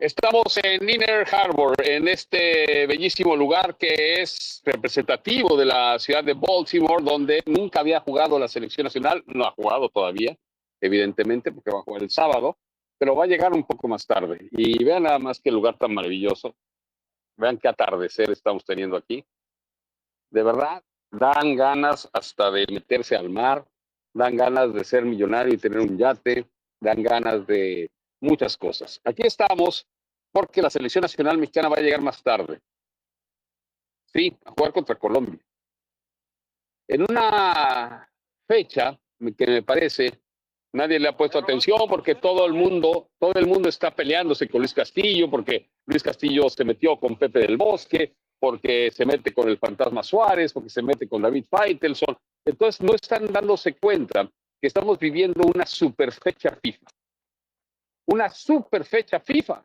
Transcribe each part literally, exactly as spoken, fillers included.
Estamos en Inner Harbor, en este bellísimo lugar que es representativo de la ciudad de Baltimore, donde nunca había jugado la selección nacional. No ha jugado todavía, evidentemente, porque va a jugar el sábado, pero va a llegar un poco más tarde. Y vean nada más qué lugar tan maravilloso. Vean qué atardecer estamos teniendo aquí. De verdad, dan ganas hasta de meterse al mar, dan ganas de ser millonario y tener un yate, dan ganas de muchas cosas. Aquí estamos porque la selección nacional mexicana va a llegar más tarde. Sí, a jugar contra Colombia. En una fecha que me parece nadie le ha puesto atención porque todo el mundo, todo el mundo está peleándose con Luis Castillo, porque Luis Castillo se metió con Pepe del Bosque, porque se mete con el Fantasma Suárez, porque se mete con David Faitelson. Entonces no están dándose cuenta que estamos viviendo una super fecha FIFA. Una super fecha FIFA.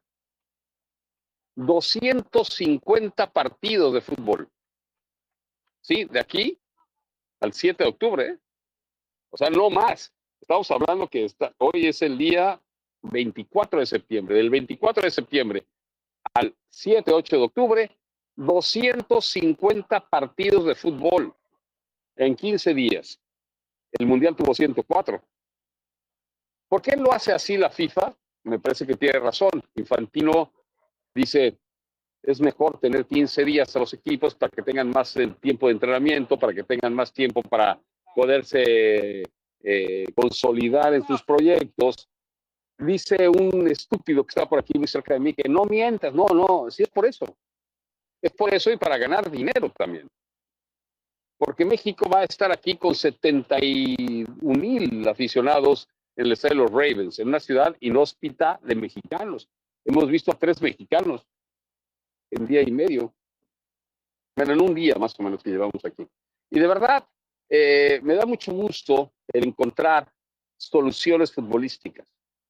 doscientos cincuenta partidos de fútbol. Sí, de aquí al siete de octubre. ¿eh? O sea, no más. Estamos hablando que está, hoy es el día veinticuatro de septiembre. Del veinticuatro de septiembre al siete, ocho de octubre, doscientos cincuenta partidos de fútbol en quince días. El Mundial tuvo ciento cuatro. ¿Por qué lo hace así la FIFA? Me parece que tiene razón. Infantino dice, es mejor tener quince días a los equipos para que tengan más tiempo de entrenamiento, para que tengan más tiempo para poderse eh, consolidar en sus proyectos. Dice un estúpido que está por aquí muy cerca de mí que no mientas, no, no, sí es por eso. Es por eso y para ganar dinero también. Porque México va a estar aquí con setenta y un mil aficionados en el estadio de los Ravens, en una ciudad inhóspita de mexicanos. Hemos visto a tres mexicanos en día y medio. Bueno, en un día más o menos que llevamos aquí. Y de verdad, eh, me da mucho gusto el encontrar soluciones futbolísticas.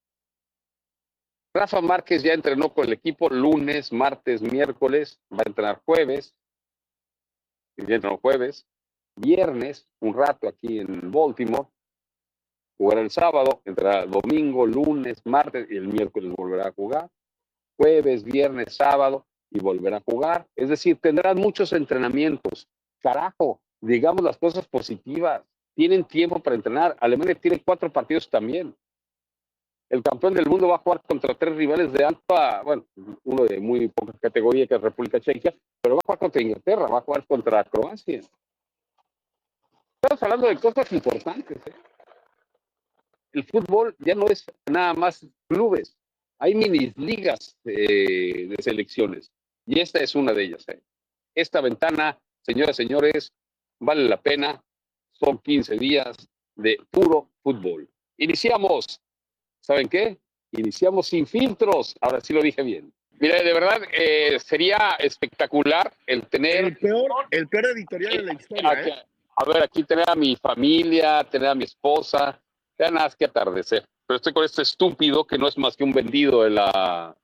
Rafa Márquez ya entrenó con el equipo lunes, martes, miércoles, va a entrenar jueves, ya entrenó jueves, viernes, un rato aquí en Baltimore, jugará el sábado, entrará domingo, lunes, martes y el miércoles volverá a jugar, jueves, viernes, sábado y volverá a jugar. Es decir, tendrán muchos entrenamientos. Carajo, digamos las cosas positivas. Tienen tiempo para entrenar. Alemania tiene cuatro partidos también. El campeón del mundo va a jugar contra tres rivales de alta, bueno, uno de muy poca categoría que es República Checa, pero va a jugar contra Inglaterra, va a jugar contra Croacia. Estamos hablando de cosas importantes. ¿eh? El fútbol ya no es nada más clubes, hay mini ligas eh, de selecciones y esta es una de ellas. ¿eh? Esta ventana, señoras y señores, vale la pena, son quince días de puro fútbol. Iniciamos. ¿Saben qué? Iniciamos sin filtros. Ahora sí lo dije bien. Mira, de verdad, eh, sería espectacular el tener... El peor, el peor editorial de la historia, aquí, ¿eh? A ver, aquí tener a mi familia, tener a mi esposa. Ya nada más que atardecer. Pero estoy con este estúpido que no es más que un vendido de la,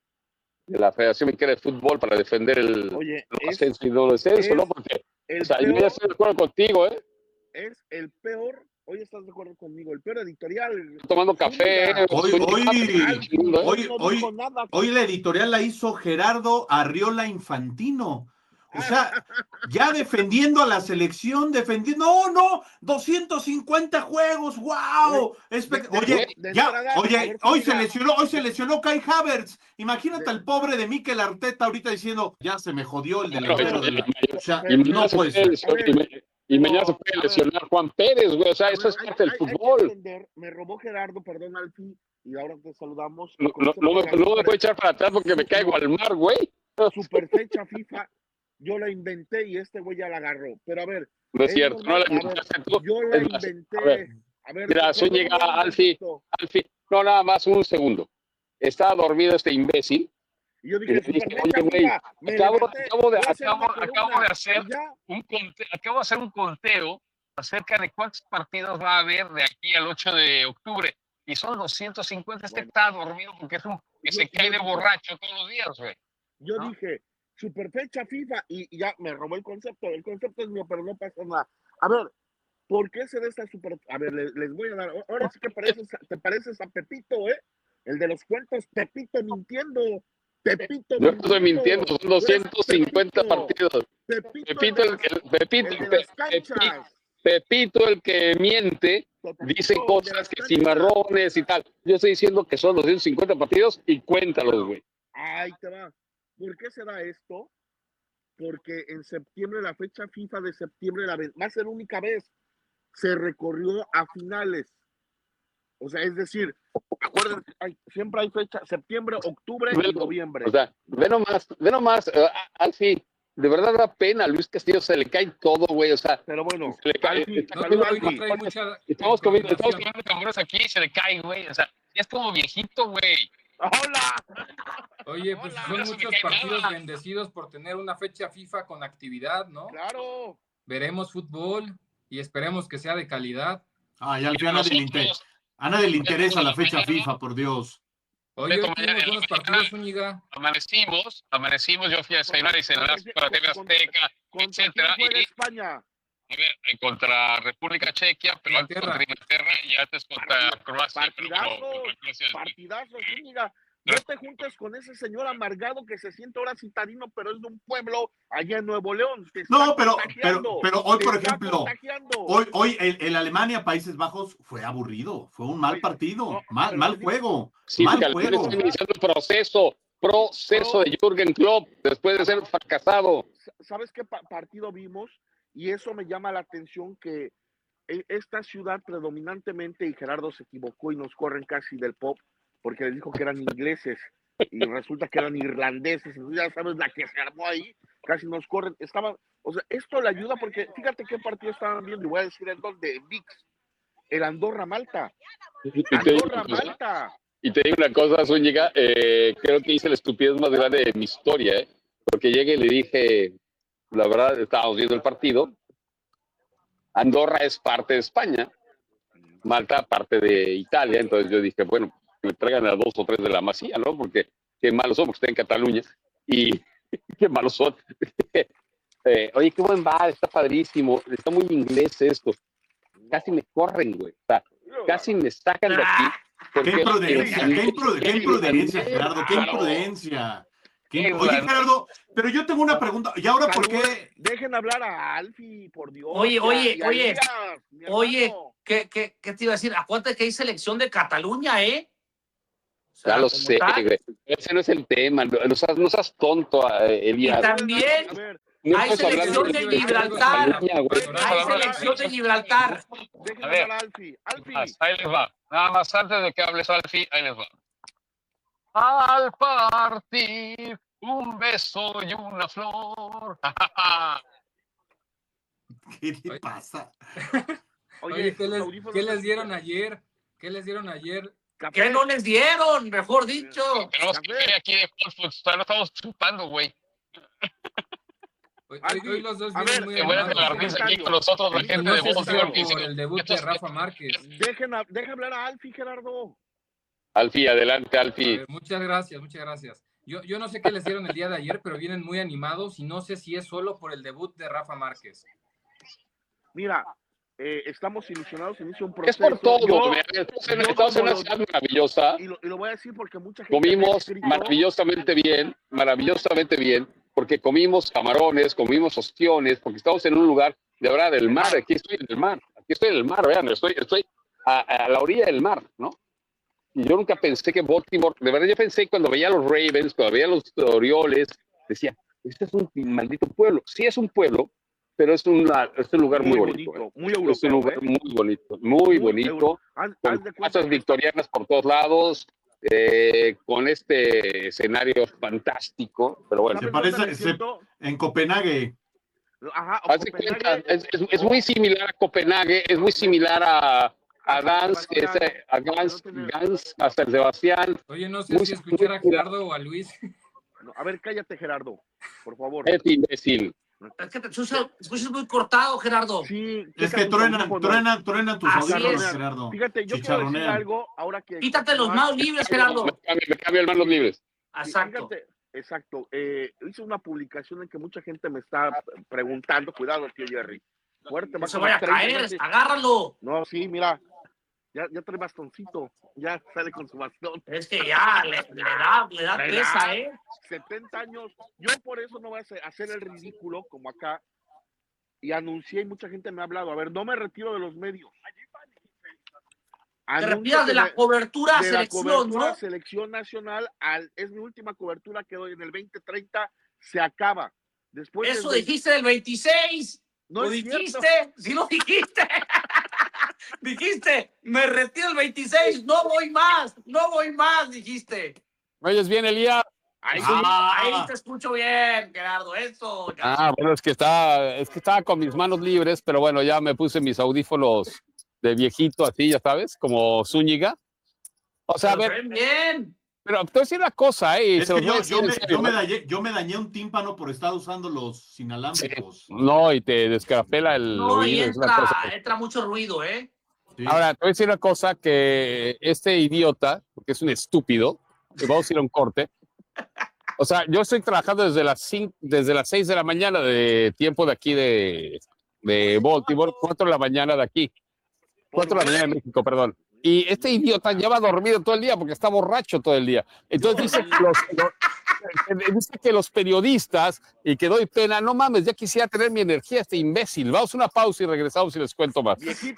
de la Federación Mexicana de Fútbol para defender el, Oye, el es, ascenso y no descenso, es ¿no? Porque, el o sea, peor, yo ya estoy de acuerdo contigo, ¿eh? Es el peor... Hoy estás de acuerdo conmigo, el peor editorial. Estoy tomando café. Zúñiga. Hoy, hoy, Mundo, ¿eh? hoy, no hoy, dijo nada. hoy la editorial la hizo Gerardo Arriola Infantino. O sea, ya defendiendo a la selección, defendiendo, no, no, doscientos cincuenta juegos, wow. Espe- de- oye, de- de ya, entrada, a oye, ver, hoy se Zúñiga. lesionó, hoy se lesionó Kai Havertz. Imagínate De- al pobre de Mikel Arteta ahorita diciendo, ya se me jodió el Pero, delantero y, de la. O sea, y, y mañana no se puede puede ser. lesionar, y, ma- y mañana se puede a ver, lesionar Juan Pérez, güey. O sea, a eso ver, es hay, parte del hay- hay que fútbol. entender, me robó Gerardo, perdón, Alfi, y ahora te saludamos. No, El no, concepto no, me, de la no me super, puedo echar para atrás porque me su- caigo no, al mar, güey. super fecha FIFA, yo la inventé y este güey ya la agarró. Pero a ver, No es es cierto, no normal, la a ver, inventaste tú. yo la Es más, a ver, inventé. A ver, mira, ¿por qué no llega me das el Alfi, concepto? Alfi, no, nada más un segundo. Estaba dormido este imbécil. Y yo Y dije, le dije, super oye, fecha güey, FIFA, me acabo, levanté, acabo, de, voy a hacer acabo, una acabo columna. de hacer Y ya, un conte, acabo de hacer un conteo acerca de cuántos partidos va a haber de aquí al ocho de octubre. Y son doscientos cincuenta. Este bueno, está dormido porque es un que yo, se cae yo de dije, borracho todos los días, güey. yo ¿No? dije, super fecha FIFA, y, y ya me robó el concepto. El concepto es mío, pero no pasa nada. A ver, ¿por qué se da esta super? A ver, les, les voy a dar. Ahora sí que pareces, te pareces a Pepito, ¿eh? El de los cuentos, Pepito mintiendo. Pepito. No estoy mintiendo, son doscientos cincuenta Pepito. partidos. Pepito, Pepito, el el, de el- las, Pepito, el de Pe- las canchas. Pepito, el que miente, Pepito, dice el de cosas las que canchas. cimarrones y tal. Yo estoy diciendo que son doscientos cincuenta partidos y cuéntalos, güey. Ahí te va. ¿Por qué será esto? Porque en septiembre, la fecha FIFA de septiembre, la vez, va a ser única vez, se recorrió a finales. O sea, es decir, acuérdense, hay, siempre hay fecha, septiembre, octubre y Velo, noviembre. o sea, ve nomás, ve nomás, uh, Alfie, de verdad da pena, a Luis Castillo se le cae todo, güey, o sea, Pero bueno, se le cae, Alfie, está No, salud, comiendo hoy no Alfie. trae mucha estamos comiendo, estamos coordinación. comiendo camarones aquí y se le cae, güey, o sea, ya es como viejito, güey. ¡Hola! Oye, pues Hola, son no se me muchos cae partidos nada. bendecidos por tener una fecha FIFA con actividad, ¿no? ¡Claro! Veremos fútbol y esperemos que sea de calidad. Ay, Alfie, a nadie le inter- Nosotros, a nadie le interesa la fecha FIFA, por Dios. Oye, Beto, hoy mañana tuvimos en la buenos mañana partidos, Zúñiga. amanecimos, amanecimos, yo fui a desayunar y cenar para T V Azteca, ¿Contra quién etcétera, juega y España? a ver, eh, contra República Chequia, pero antes Inglaterra. contra Inglaterra y antes contra Croacia, pero bueno, Partidazo, contra Croacia. partidazo, Zúñiga. No te juntes con ese señor amargado que se siente ahora citadino, pero es de un pueblo allá en Nuevo León. Te está No, pero, pero, contagiando, pero hoy, te por está ejemplo, contagiando. hoy, hoy el, el Alemania, Países Bajos, fue aburrido, fue un mal Oye, partido, no, mal, pero mal te digo- juego, Sí, mal porque al menos juego. está iniciando el proceso, proceso de Jürgen Klopp después de ser fracasado. ¿Sabes qué pa- partido vimos? Y eso me llama la atención que en esta ciudad predominantemente, y Gerardo se equivocó y nos corren casi del pop, porque les dijo que eran ingleses y resulta que eran irlandeses, y ya sabes la que se armó ahí, casi nos corren, estaban, o sea, esto le ayuda porque fíjate qué partido estaban viendo, y voy a decir el dos de V I X, el Andorra-Malta, Y te digo una cosa, Andorra-Malta, y te digo una cosa, Zúñiga, eh, creo que hice la estupidez más grande de mi historia, ¿eh? Porque llegué y le dije, la verdad, estábamos viendo el partido, Andorra es parte de España, Malta parte de Italia, entonces yo dije, bueno, que me traigan a dos o tres de la Masía, ¿no? Porque qué malos son, porque está en Cataluña, y qué malos son. eh, oye, qué buen bar, está padrísimo, está muy inglés esto. Casi me corren, güey, o sea, casi me sacan de aquí. Qué imprudencia, qué, impru- qué imprudencia, Claro. Gerardo, qué imprudencia. Qué Qué imp- Oye, bueno. Gerardo, pero yo tengo una pregunta, ¿y ahora por Salud, qué? dejen hablar a Alfie, por Dios. Oye, y a- oye, y a oye, Elías, mi Oye, hermano. ¿qué, qué, ¿qué te iba a decir? Acuérdate que hay selección de Cataluña, ¿eh? O sea, Ya lo como sé, tal. güey. Ese no es el tema. No, no seas, no seas tonto, eh, Y Elías. también A ver, No hay estás hablando selección de de Cataluña, Gibraltar. Cataluña, güey. Hay selección de Gibraltar. dejen A ver. hablar a Alfie. Alfie, Más, ahí les va. Nada más antes de que hables, Alfie, ahí les va. Al partir un beso y una flor. ¿Qué te Oye. pasa? Oye, ¿qué tus les, audífonos ¿qué se les dieron escuchan. ayer? ¿Qué les dieron ayer? Café. ¿Qué no les dieron? Mejor dicho. Tenemos Café. que ir aquí de Wolfsburg. Todavía no estamos chupando, güey. Hoy, Alfie, hoy los dos a vienen ver, muy Te voy a animados. la ¿eh? risa aquí con nosotros, la Y gente No de sé si sea Wolfsburg. por el debut de Rafa Márquez. Dejen, a- deja hablar a Alfie, Gerardo. Alfie, adelante, A Alfie. ver, muchas gracias, muchas gracias. Yo, yo no sé qué les dieron el día de ayer, pero vienen muy animados y no sé si es solo por el debut de Rafa Márquez. Mira, eh, estamos ilusionados, inicia un Es proceso. por todo. Yo- mira, Estamos en, yo estamos en como una lo- ciudad maravillosa. y, lo, y lo voy a decir porque mucha gente me ha Comimos escrito. maravillosamente bien, maravillosamente bien, porque comimos camarones, comimos ostiones, porque estamos en un lugar de verdad del mar. Aquí estoy en el mar, aquí estoy en el mar, vean, estoy, estoy a, a la orilla del mar, ¿no? Y yo nunca pensé que Baltimore, de verdad yo pensé cuando veía a los Ravens, cuando veía a los Orioles, decía, este es un maldito pueblo. Sí es un pueblo, pero es, una, es un lugar muy, Muy bonito. bonito, ¿eh? muy Es un europeo, lugar ¿eh? muy bonito, muy, Muy bonito, euro- haz- haz con de cuenta casas que- victorianas por todos lados, eh, con este escenario fantástico, pero bueno. Se ¿Sabes parece- dónde me se- siento? En Copenhague. Ajá, Haz de Copenhague. cuenta, es, es- es muy similar a Copenhague, es muy similar a, a San Gans, que es, Sebastián. eh, a Gans, No tiene- Gans, a San Sebastián. Oye, no sé Muy- si escuchar a muy- Gerardo o a Luis. No, a ver, cállate, Gerardo, por favor. Es imbécil. Es que te escuchas, escuchas muy cortado, Gerardo. Sí, Es checa que tus truenan, audífonos. truenan, truenan tus Así audífonos, es. Gerardo. Fíjate, yo quiero decir Chicharronean. algo ahora que... Quítate los manos libres, Me Gerardo. cambio, me cambio el manos libres. Exacto. Fíjate, exacto. Eh, hice una publicación en que mucha gente me está preguntando, cuidado, tío Jerry. Fuerte, No va se como vaya a treinta caer, veces. agárralo. No, sí, mira. Ya, ya trae bastoncito. Ya sale con su bastón. Es que ya le, le da, le da Le presa, da. ¿eh? setenta años. Yo por eso no voy a hacer el ridículo como acá. Y anuncié y mucha gente me ha hablado. A ver, no me retiro de los medios. Te retiras de la cobertura de selección, la cobertura ¿no? selección nacional. Al, es mi última cobertura que doy en el veinte treinta. Se acaba. Después Eso del... dijiste del veintiséis. No ¿Lo es dijiste? cierto. Sí lo dijiste. Dijiste, me retiro el veintiséis, no voy más, no voy más, dijiste. ¿Me oyes bien, Elías? Ahí, Ah, ahí te escucho bien, Gerardo, eso. Gerardo. Ah, bueno, es que estaba, es que estaba con mis manos libres, pero bueno, ya me puse mis audífonos de viejito, así, ya sabes, como Zúñiga. O sea, Pero a ver, ven bien. pero te voy a decir una cosa, ¿eh? Y Es se que los voy a yo, decir yo en me, serio, yo me ¿no? dañé, yo me dañé un tímpano por estar usando los inalámbricos. No, y te descarapela el No, y oído, es una entra, cosa. entra mucho ruido, ¿eh? Sí. Ahora, te voy a decir una cosa, que este idiota, porque es un estúpido, y vamos a ir a un corte. O sea, yo estoy trabajando desde las cinco, desde las seis de la mañana de tiempo de aquí de, de Baltimore, cuatro de la mañana de aquí, cuatro de la mañana de México, perdón. Y este idiota lleva dormido todo el día porque está borracho todo el día. Entonces dice que los, los, dice que los periodistas, y que doy pena, no mames, ya quisiera tener mi energía este imbécil. Vamos a una pausa y regresamos y les cuento más. viejito.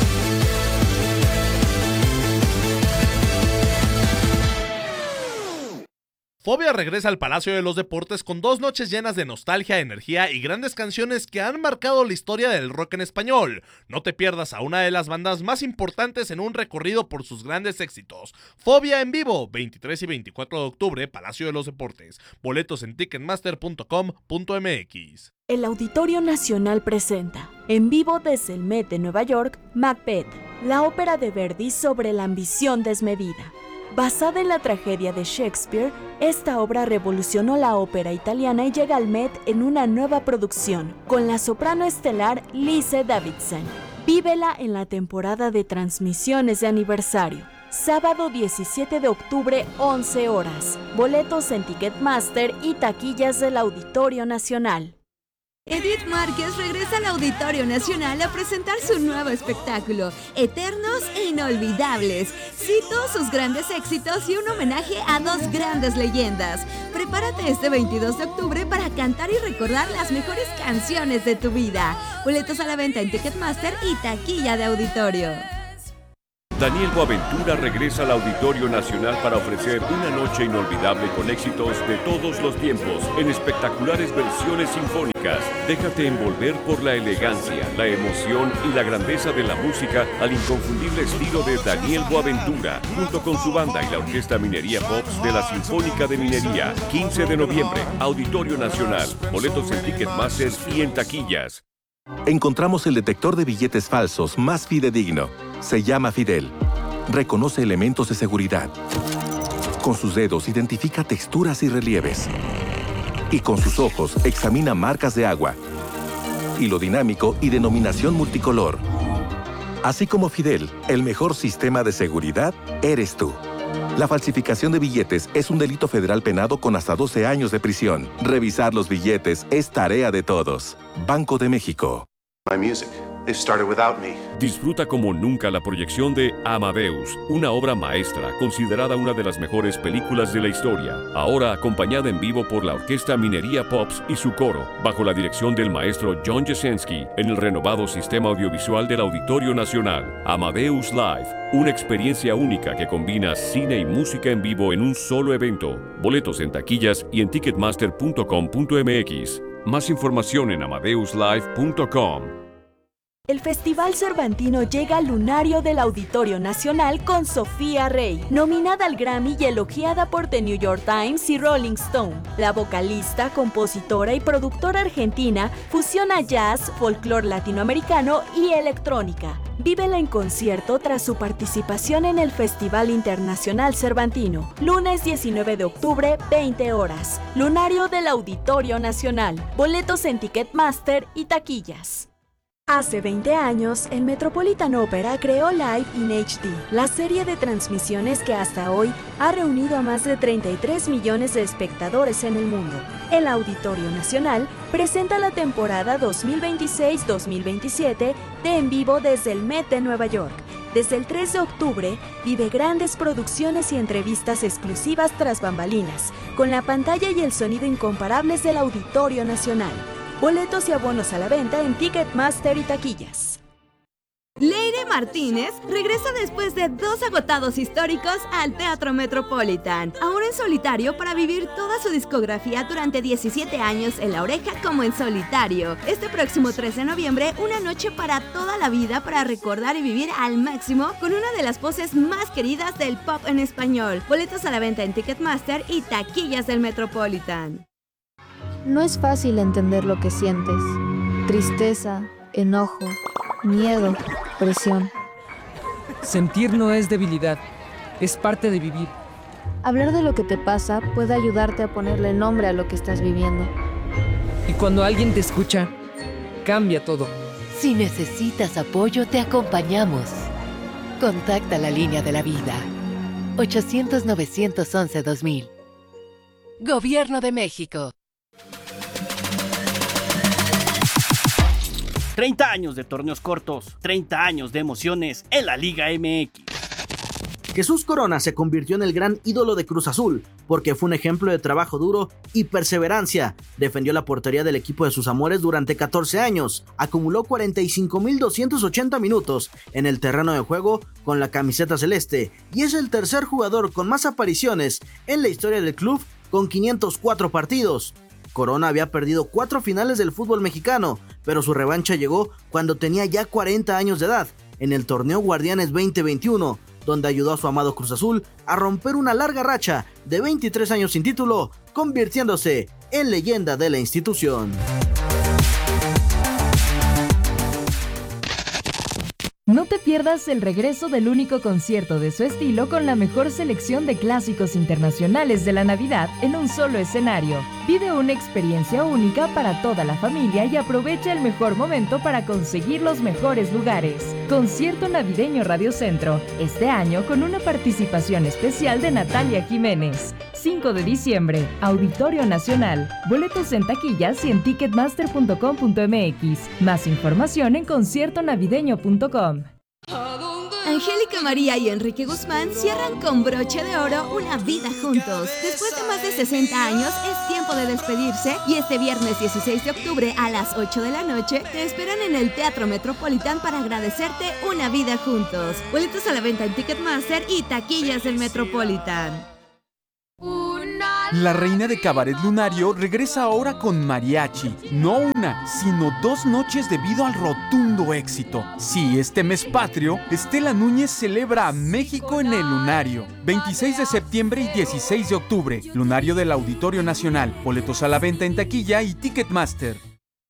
Fobia regresa al Palacio de los Deportes con dos noches llenas de nostalgia, energía y grandes canciones que han marcado la historia del rock en español. No te pierdas a una de las bandas más importantes en un recorrido por sus grandes éxitos. Fobia en vivo, veintitrés y veinticuatro de octubre, Palacio de los Deportes. Boletos en ticketmaster punto com punto m x. El Auditorio Nacional presenta, en vivo desde el Met de Nueva York, Macbeth, la ópera de Verdi sobre la ambición desmedida. Basada en la tragedia de Shakespeare, esta obra revolucionó la ópera italiana y llega al Met en una nueva producción, con la soprano estelar Lise Davidson. Vívela en la temporada de transmisiones de aniversario. Sábado diecisiete de octubre, once horas. Boletos en Ticketmaster y taquillas del Auditorio Nacional. Edith Márquez regresa al Auditorio Nacional a presentar su nuevo espectáculo, Eternos e Inolvidables. Cito sus grandes éxitos y un homenaje a dos grandes leyendas. Prepárate este veintidós de octubre para cantar y recordar las mejores canciones de tu vida. Boletos a la venta en Ticketmaster y taquilla de auditorio. Daniel Boaventura regresa al Auditorio Nacional para ofrecer una noche inolvidable con éxitos de todos los tiempos en espectaculares versiones sinfónicas. Déjate envolver por la elegancia, la emoción y la grandeza de la música al inconfundible estilo de Daniel Boaventura, junto con su banda y la Orquesta Minería Pops de la Sinfónica de Minería. quince de noviembre, Auditorio Nacional. Boletos en Ticketmaster y en taquillas. Encontramos el detector de billetes falsos más fidedigno. Se llama Fidel. Reconoce elementos de seguridad. Con sus dedos identifica texturas y relieves. Y con sus ojos examina marcas de agua. Hilo dinámico y denominación multicolor. Así como Fidel, el mejor sistema de seguridad eres tú. La falsificación de billetes es un delito federal penado con hasta doce años de prisión. Revisar los billetes es tarea de todos. Banco de México. My music. They started without me. Disfruta como nunca la proyección de Amadeus, una obra maestra considerada una de las mejores películas de la historia. Ahora acompañada en vivo por la Orquesta Minería Pops y su coro, bajo la dirección del maestro John Jasenski, en el renovado sistema audiovisual del Auditorio Nacional. Amadeus Live, una experiencia única que combina cine y música en vivo en un solo evento. Boletos en taquillas y en ticketmaster punto com punto m x. Más información en amadeus live punto com. El Festival Cervantino llega al lunario del Auditorio Nacional con Sofía Rey, nominada al Grammy y elogiada por The New York Times y Rolling Stone. La vocalista, compositora y productora argentina fusiona jazz, folclore latinoamericano y electrónica. Vívela en concierto tras su participación en el Festival Internacional Cervantino. Lunes diecinueve de octubre, veinte horas. Lunario del Auditorio Nacional. Boletos en Ticketmaster y taquillas. Hace veinte años, el Metropolitan Opera creó Live in H D, la serie de transmisiones que hasta hoy ha reunido a más de treinta y tres millones de espectadores en el mundo. El Auditorio Nacional presenta la temporada dos mil veintiséis dos mil veintisiete de En Vivo desde el Met de Nueva York. Desde el tres de octubre, vive grandes producciones y entrevistas exclusivas tras bambalinas, con la pantalla y el sonido incomparables del Auditorio Nacional. Boletos y abonos a la venta en Ticketmaster y taquillas. Leire Martínez regresa después de dos agotados históricos al Teatro Metropolitan, ahora en solitario para vivir toda su discografía durante diecisiete años en La Oreja como en solitario. Este próximo tres de noviembre, una noche para toda la vida para recordar y vivir al máximo con una de las voces más queridas del pop en español. Boletos a la venta en Ticketmaster y taquillas del Metropolitan. No es fácil entender lo que sientes. Tristeza, enojo, miedo, presión. Sentir no es debilidad, es parte de vivir. Hablar de lo que te pasa puede ayudarte a ponerle nombre a lo que estás viviendo. Y cuando alguien te escucha, cambia todo. Si necesitas apoyo, te acompañamos. Contacta la línea de la vida. ochocientos, novecientos once, dos mil. Gobierno de México. treinta años de torneos cortos, treinta años de emociones en la Liga M X. Jesús Corona se convirtió en el gran ídolo de Cruz Azul, porque fue un ejemplo de trabajo duro y perseverancia. Defendió la portería del equipo de sus amores durante catorce años, acumuló cuarenta y cinco mil doscientos ochenta minutos en el terreno de juego con la camiseta celeste, y es el tercer jugador con más apariciones en la historia del club con quinientos cuatro partidos. Corona había perdido cuatro finales del fútbol mexicano, pero su revancha llegó cuando tenía ya cuarenta años de edad, en el torneo Guardianes veinte veintiuno, donde ayudó a su amado Cruz Azul a romper una larga racha de veintitrés años sin título, convirtiéndose en leyenda de la institución. No te pierdas el regreso del único concierto de su estilo con la mejor selección de clásicos internacionales de la Navidad en un solo escenario. Vive una experiencia única para toda la familia y aprovecha el mejor momento para conseguir los mejores lugares. Concierto Navideño Radio Centro, este año con una participación especial de Natalia Jiménez. cinco de diciembre, Auditorio Nacional. Boletos en taquillas y en ticketmaster punto com punto m x. Más información en concierto navideño punto com. Angélica María y Enrique Guzmán cierran con broche de oro una vida juntos. Después de más de sesenta años, es tiempo de despedirse y este viernes dieciséis de octubre a las ocho de la noche te esperan en el Teatro Metropolitan para agradecerte una vida juntos. Boletos a la venta en Ticketmaster y taquillas del Metropolitan. La reina de Cabaret Lunario regresa ahora con mariachi. No una, sino dos noches debido al rotundo éxito. Sí, este mes patrio, Estela Núñez celebra a México en el Lunario. veintiséis de septiembre y dieciséis de octubre. Lunario del Auditorio Nacional. Boletos a la venta en taquilla y Ticketmaster.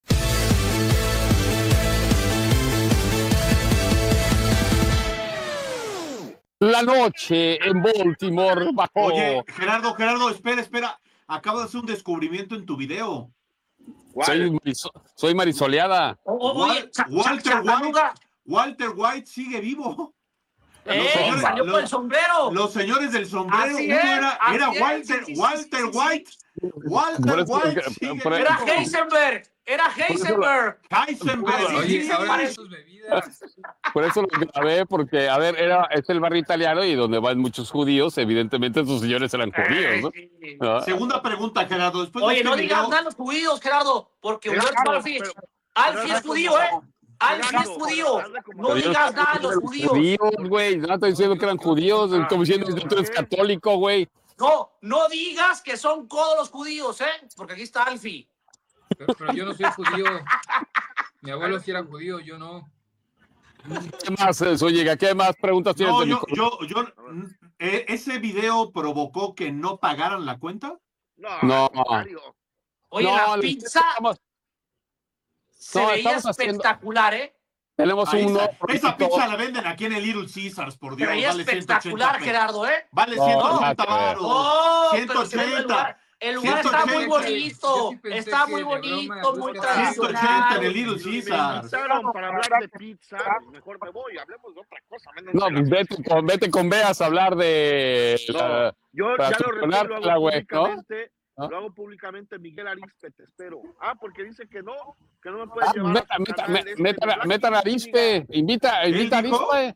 La noche en Baltimore bajó. Oye, Gerardo, Gerardo, espera, espera. Acabo de hacer un descubrimiento en tu video. Soy, mariso, soy marisoleada. Wal, Walter White, Walter White sigue vivo. ¡Eh! Señores, ¡salió los, con el sombrero! Los señores del sombrero. Uno era, era Walter, es, Walter sí, sí, White. Sí, sí. Walter eso, White. Que, sigue por, era Heisenberg. Era Heisenberg. Heisenberg. Oye, sí, ahora sus bebidas. Por eso lo grabé, porque, a ver, era, es el barrio italiano y donde van muchos judíos, evidentemente sus señores eran judíos, ¿no? Sí. ¿No? Segunda pregunta, Gerardo. Después Oye, no video... digas nada a los judíos, Gerardo, porque Humberto Alfi, Alfi es judío, ¿eh? Alfi es judío. No digas nada a los judíos. Judíos, güey. No estoy diciendo que eran judíos, como diciendo que tú eres católico, güey. No, no digas que son codos los judíos, ¿eh? Porque aquí está Alfi. Pero, pero yo no soy judío. Mi abuelo sí era judío, yo no. ¿Qué más, Zúñiga? ¿Qué más preguntas tienes? No, de yo, mi... yo, yo, eh, ¿ese video provocó que no pagaran la cuenta? No. no. Oye, no, la pizza estamos... se no, veía espectacular, haciendo... ¿eh? Tenemos Ahí un... Esa, esa pizza la venden aquí en el Little Caesars, por Dios. Se veía vale espectacular, Gerardo, ¿eh? Vale ciento ochenta baros. Oh, ciento ochenta. El lugar está muy bonito, sí está muy bonito, muy tradicional. ciento ochenta en el Little Caesars. Para hablar de pizza, mejor me voy, hablemos de otra cosa. Menos no, pues vete con, vete con Beas a hablar de... No, uh, yo ya lo recuerdo, lo hago públicamente, ¿no? Lo hago públicamente, Miguel Arispe, te espero. Ah, porque dice que no, que no me puede ah, llevar meta, a meta, meta, meta, meta, meta a Arispe, invita, invita a Arispe.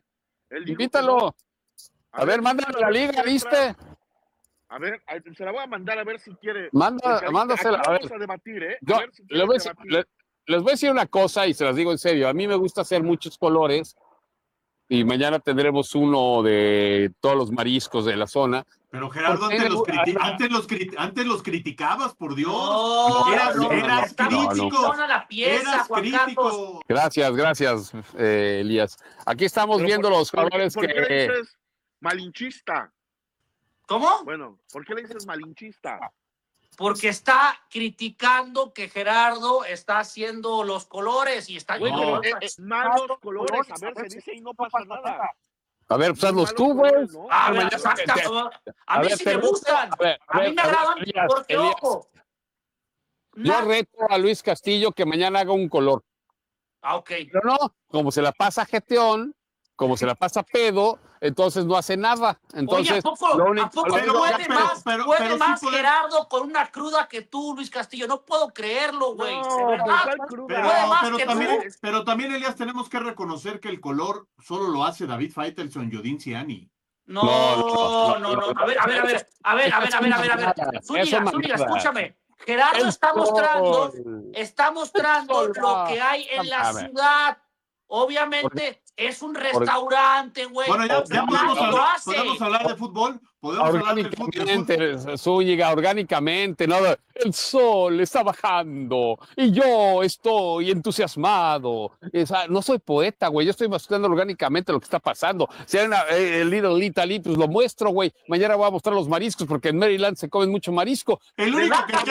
Invítalo. A, a ver, mándalo a la liga, ¿viste? A ver, se la voy a mandar a ver si quiere. Manda, mándasela. A ver. Vamos a debatir, ¿eh? Yo, a ver si les, voy a, les, les voy a decir una cosa y se las digo en serio. A mí me gusta hacer muchos colores y mañana tendremos uno de todos los mariscos de la zona. Pero Gerardo, antes los, criti antes, los crit antes los criticabas, por Dios. No, eras no, eras no, crítico. No, la pieza, eras Juan crítico. Gracias, gracias, eh, Elías. Aquí estamos Pero viendo por, los por, colores ¿por que... ¿Por qué le dices malinchista? ¿Cómo? Bueno, ¿por qué le dices malinchista? Porque está criticando que Gerardo está haciendo los colores y está... Güey, pero eh, eh, malos colores, a ver, se dice y no pasa nada. A ver, pues hazlos tú, güey. ¿No? A ver, exacta, a, a mí ver, sí me gustan. A, ver, a, a ver, mí me agradan Elías, porque, Elías, ojo. Yo reto a Luis Castillo que mañana haga un color. Ah, ok. Pero no, como se la pasa jeteón, como se la pasa pedo, entonces no hace nada. Entonces, Oye, ¿a poco, lo único, ¿a poco lo puede pero, más, pero, puede pero más sí poder... Gerardo con una cruda que tú, Luis Castillo? No puedo creerlo, güey. No, de verdad. Pero, puede más pero, que también, tú. pero también, Elías, tenemos que reconocer que el color solo lo hace David Faitelson y Odín Ciani. No, no, no, no. A ver, a ver, a ver. A ver, a ver, a ver, a ver, a ver. Zúñiga, Zúñiga, escúchame. Gerardo está mostrando, está mostrando lo que hay en la ciudad. Obviamente es un restaurante, güey. Bueno, ya, ya podemos, hablar, podemos hablar de fútbol. Podemos hablar de fútbol. Zúñiga, orgánicamente, ¿no? El sol está bajando y yo estoy entusiasmado. O sea, no soy poeta, güey. Yo estoy mostrando orgánicamente lo que está pasando. Si hay una, eh, el Little Italy, pues lo muestro, güey. Mañana voy a mostrar los mariscos porque en Maryland se comen mucho marisco. El único que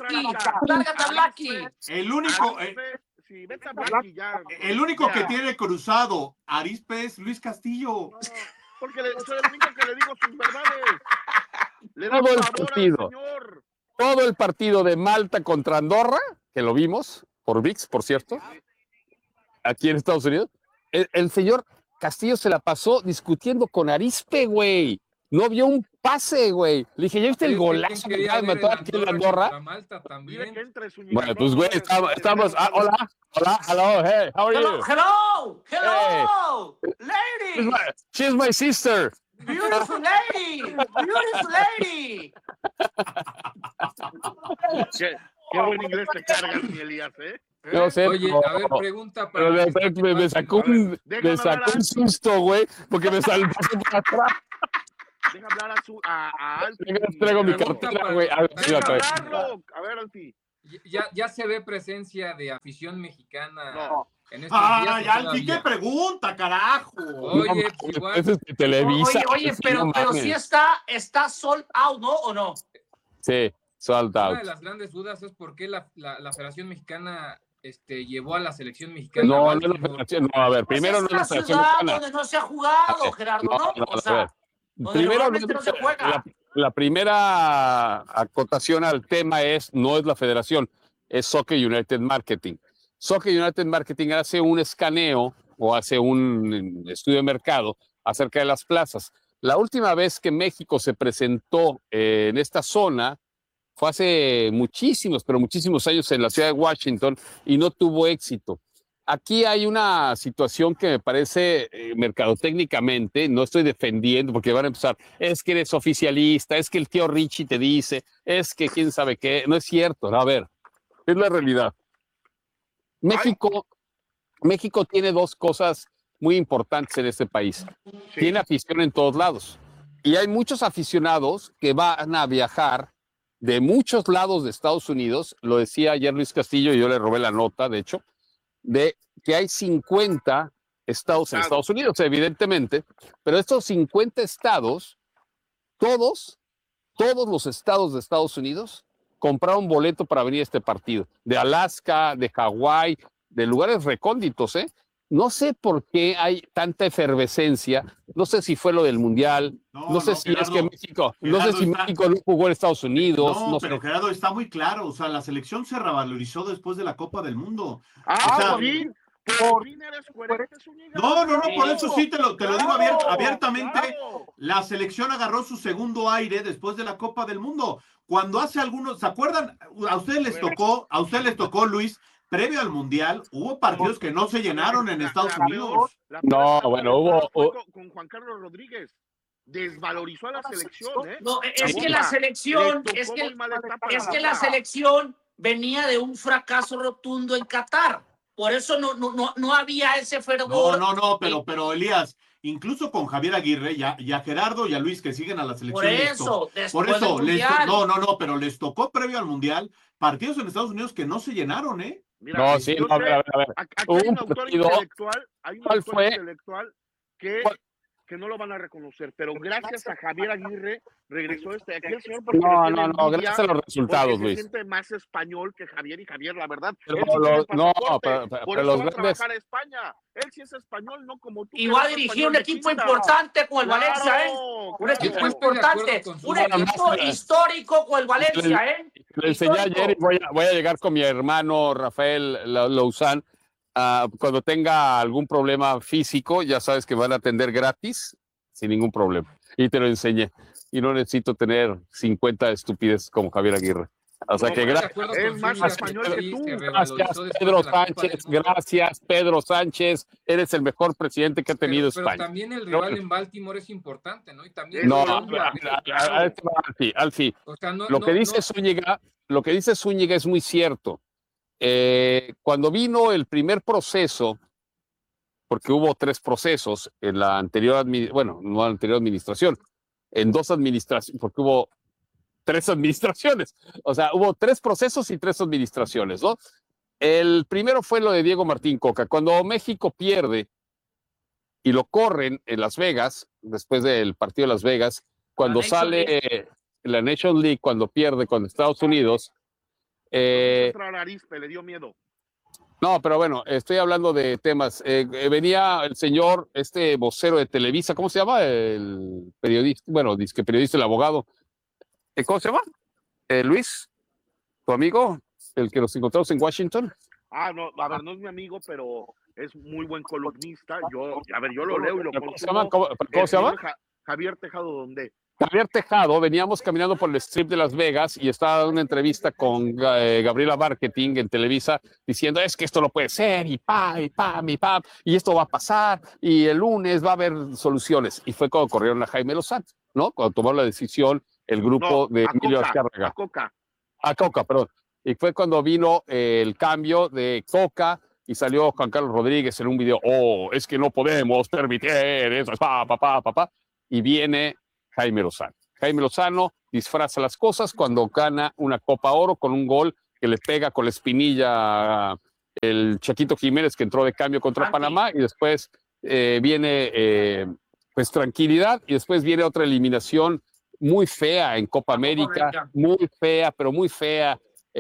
tiene... El único... Eh, Sí, vete a Blackie, ya. El único ya. que tiene cruzado Arizpe es Luis Castillo. No, porque le, soy el único que le digo sus verdades. Le todo el partido. Todo el partido de Malta contra Andorra, que lo vimos, por V I X, por cierto, aquí en Estados Unidos, el, el señor Castillo se la pasó discutiendo con Arizpe, güey. No vio un pase, güey. Le dije, ¿ya viste el golazo que acaba de matar aquí en Andorra? Bueno, pues, güey, estamos... estamos ah, hola, hola, hello, hey, how are hello, you? Hello, hello, hey. Lady. She's my, she's my sister. Beautiful lady, beautiful lady. ¿Qué, qué buen inglés te cargas, mi Elías, ¿eh? No sé, Oye, pero, a ver, pregunta para... Pero me, me, me sacó un, me sacó un susto, güey, porque me salvó por atrás. Deja hablar a su a, a Alfie. Traigo mi cartera, güey. A ver, Deja hablarlo. A ver, Alfie. Ya, ya se ve presencia de afición mexicana. No. En estos Ay, días, Alfie, qué pregunta, carajo. Oye, no, igual. Eso es de Televisa. Oye, oye, pero, no pero sí está, está sold out, ¿no? ¿O no? Sí, sold out. Una de las grandes dudas es por qué la, la, la Federación Mexicana este, llevó a la selección mexicana. No, no es la Federación. No, a ver, Pues primero es no es la Federación ciudad Mexicana. donde no se ha jugado, Gerardo, ¿no? No, no, o sea, donde primero, normalmente no se juega. La, la primera acotación al tema es, no es la federación, es Soccer United Marketing. Soccer United Marketing hace un escaneo o hace un estudio de mercado acerca de las plazas. La última vez que México se presentó eh, en esta zona fue hace muchísimos, pero muchísimos años en la ciudad de Washington y no tuvo éxito. Aquí hay una situación que me parece eh, mercadotécnicamente, no estoy defendiendo porque van a empezar, es que eres oficialista, es que el tío Richie te dice, es que quién sabe qué, no es cierto, no, a ver, es la realidad. México, México tiene dos cosas muy importantes en este país. Sí. Tiene afición en todos lados y hay muchos aficionados que van a viajar de muchos lados de Estados Unidos, lo decía ayer Luis Castillo y yo le robé la nota, de hecho, de que hay cincuenta estados en Estados Unidos, evidentemente, pero estos cincuenta estados, todos, todos los estados de Estados Unidos compraron boleto para venir a este partido, de Alaska, de Hawái, de lugares recónditos, ¿eh? No sé por qué hay tanta efervescencia, no sé si fue lo del Mundial, no, no sé no, si Gerardo, es que México, Gerardo no sé si está... México no jugó en Estados Unidos. No, no pero sé. Gerardo, está muy claro, o sea, la selección se revalorizó después de la Copa del Mundo. Ah, o sea, por fin, por fin eres coherente, No, no, no, por eso sí te lo, te lo digo abiert, abiertamente, claro. La selección agarró su segundo aire después de la Copa del Mundo. Cuando hace algunos, ¿se acuerdan? A ustedes les tocó, a ustedes les tocó, Luis, previo al Mundial, hubo partidos que no se llenaron en Estados Unidos. No, bueno, hubo... Con, con Juan Carlos Rodríguez. Desvalorizó a la selección, ¿eh? No, es que la selección, es que, es que la selección venía de un fracaso rotundo en Qatar. Por eso no, no, no, no había ese fervor. No, no, no, pero, pero Elías, incluso con Javier Aguirre, ya, y a Gerardo y a Luis que siguen a la selección. Por eso, les por eso les no, no, no, pero les tocó previo al Mundial partidos en Estados Unidos que no se llenaron, ¿eh? Mira, no, sí, no, a ver, a ver, a ver. Aquí hay un autor intelectual, hay un ¿Cuál autor fue? intelectual que, que no lo van a reconocer, pero gracias a Javier Aguirre regresó este aquí el señor porque no, no, no, gracias a los resultados, Luis. Se siente más español que Javier y Javier, la verdad. Pero sí los, no, pero, pero, por pero eso los va grandes... a trabajar a España. Él sí es español, no como tú. Y va a dirigir un equipo importante con el claro, Valencia, ¿eh? Un claro. equipo importante, un equipo histórico con el Valencia, ¿eh? Le enseñé ayer y voy a, voy a llegar con mi hermano Rafael Lauzán. Uh, cuando tenga algún problema físico, ya sabes que van a atender gratis, sin ningún problema. Y te lo enseñé. Y no necesito tener cincuenta estupideces como Javier Aguirre. O sea no, que gracias. Es más español que tú. Gracias, Pedro Sánchez. Gracias, Pedro Sánchez. Eres el mejor presidente que ha tenido pero, pero España. También el rival en Baltimore es importante, ¿no? Y también no, Alfie, Alfie. O sea, no, lo no, que dice no. Zúñiga, lo que dice Zúñiga es muy cierto. Eh, cuando vino el primer proceso, porque hubo tres procesos en la anterior, bueno, no la anterior administración, en dos administraciones, porque hubo tres administraciones, o sea, hubo tres procesos y tres administraciones, ¿no? El primero fue lo de Diego Martín Coca, cuando México pierde y lo corren en Las Vegas, después del partido de Las Vegas, cuando la sale League. la Nation League, cuando pierde con Estados Unidos, Eh, le dio miedo. No, pero bueno, estoy hablando de temas. Eh, venía el señor, este vocero de Televisa, ¿cómo se llama? El periodista, bueno, dice que periodista, el abogado. ¿Cómo se llama? Eh, Luis, tu amigo, el que nos encontramos en Washington. Ah, no, a ver, no es mi amigo, pero es muy buen columnista. Yo, a ver, yo lo leo y lo ¿Cómo se llama? ¿Cómo, ¿cómo se llama? Javier Tejado, ¿dónde? Javier Tejado, veníamos caminando por el strip de Las Vegas y estaba dando una entrevista con eh, Gabriela Marketing en Televisa diciendo es que esto no puede ser y pa, y pam, y pam, y esto va a pasar y el lunes va a haber soluciones. Y fue cuando corrieron a Jaime Lozano, ¿no? Cuando tomaron la decisión el grupo no, de a Emilio Coca, Azcárraga. A Coca. A Coca, perdón. Y fue cuando vino eh, el cambio de Coca y salió Juan Carlos Rodríguez en un video, oh, es que no podemos permitir eso, pa, pa, pa, pa, pa. Y viene Jaime Lozano. Jaime Lozano disfraza las cosas cuando gana una Copa Oro con un gol que le pega con la espinilla el Chaquito Jiménez que entró de cambio contra Panamá y después eh, viene eh, pues tranquilidad y después viene otra eliminación muy fea en Copa América, muy fea, pero muy fea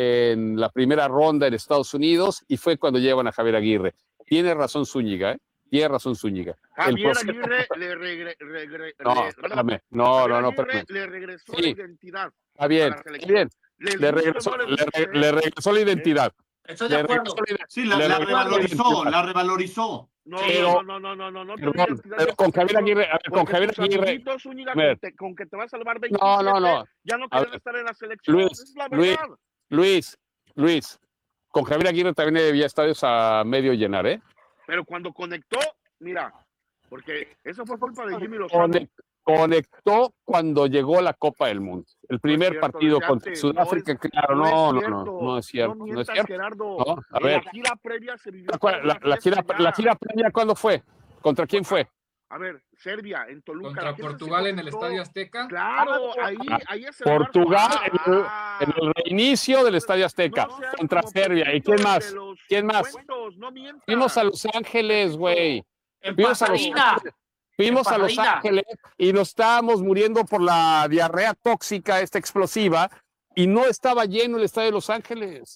en la primera ronda en Estados Unidos y fue cuando llevan a Javier Aguirre. Tiene razón Zúñiga, ¿eh? Tiene razón Zúñiga. Javier Aguirre le, regre, regre, no, le, espérame. no, no, no, espérame. Le regresó sí. la identidad. Está bien, está bien. Le regresó, le, re, le regresó la identidad. Estoy de acuerdo. Sí, la, la revalorizó, la revalorizó. No, pero, no, no, no, no, no. Pero, no pero con Javier Aguirre, a ver, con Javier Aguirre. Zúñiga, con, te, con que te va a salvar veintisiete, no, no, no. Ya no quieren estar en la selección. Luis, es la Luis, verdad. Luis, Luis, con Javier Aguirre también había estadios a medio llenar, ¿eh? Pero cuando conectó, mira, porque eso fue culpa de Jimmy Lozano. Conectó cuando llegó la Copa del Mundo. El primer no cierto, partido contra antes, Sudáfrica, no es, claro, no, no, no, no, no es cierto. No, mientas, no es cierto. Gerardo, no, a ver. La gira previa se vivió. La, la, la, gira, la gira previa, ¿cuándo fue? ¿Contra quién fue? A ver, Serbia, en Toluca. Contra Portugal en el Estadio Azteca. Claro, ahí, ahí es el Portugal en el, en el reinicio del Estadio Azteca. No contra Serbia. ¿Y quién más? ¿Quién más? Cuentos, no Fuimos a Los Ángeles, güey. Fuimos a Los Ángeles. Fuimos a Los Ángeles y nos estábamos muriendo por la diarrea tóxica, esta explosiva, y no estaba lleno el estadio de Los Ángeles.